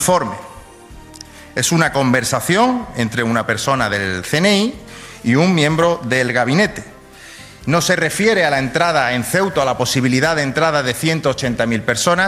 informe. Es una conversación entre una persona del CNI y un miembro del gabinete. No se refiere a la entrada en Ceuta, a la posibilidad de entrada de 180.000 personas,